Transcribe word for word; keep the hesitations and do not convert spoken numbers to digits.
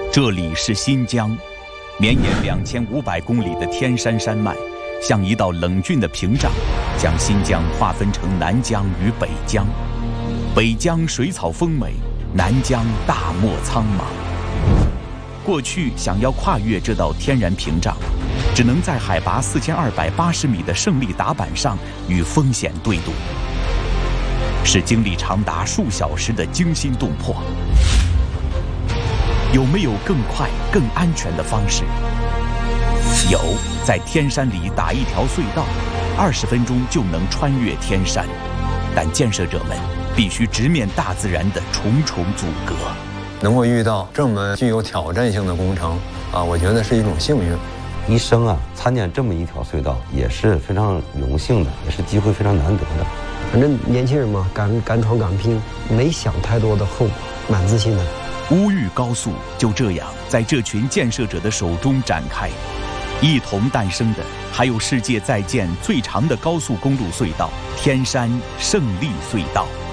这里是新疆，绵延两千五百公里的天山山脉，像一道冷峻的屏障，将新疆划分成南疆与北疆。北疆水草丰美，南疆大漠苍茫。过去想要跨越这道天然屏障，只能在海拔四千二百八十米的胜利打板上与风险对赌，是经历长达数小时的惊心动魄。有没有更快、更安全的方式？有，在天山里打一条隧道，二十分钟就能穿越天山。但建设者们必须直面大自然的重重阻隔。 能够遇到这么具有挑战性的工程啊，我觉得是一种幸运。 一生啊，参见这么一条隧道也是非常荣幸的，也是机会非常难得的。 反正年轻人嘛，敢敢闯敢拼，没想太多的后果，蛮自信的。 乌豫高速就这样在这群建设者的手中展开，一同诞生的还有世界在建最长的高速公路隧道——天山胜利隧道。